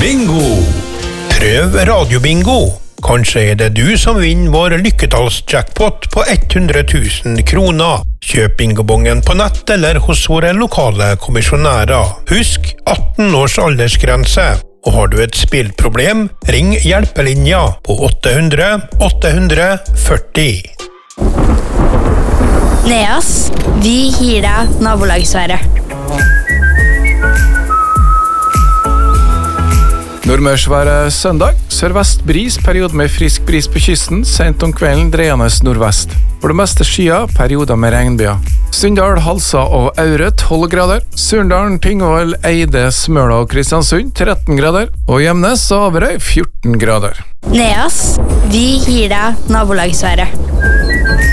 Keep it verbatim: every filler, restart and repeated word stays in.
Bingo! Prøv radiobingo. Kanskje er det du som vinner vår lykketallsjackpot på hundre tusen kroner. Kjøp bingobongen på nett eller hos våre lokale kommisjonærer. Husk atten års aldersgrense. Og har du et spillproblem, ring hjelpelinja på åtte hundre åtte hundre førti. Neas, vi gir deg nabolagsværet. Nordmørsværet søndag. Sørvest bris, periode med frisk bris på kysten. Sent om kvelden dreiende nordvest. For det meste skyer, perioder med regnbyer. Sunndal, Halsa og Aure tolv grader. Surndalen, Tingvoll, Eide, Smøla og Kristiansund tretten grader. Og Gjemnes og Averøy fjorten grader. Neas, vi gir deg nabolagsværet.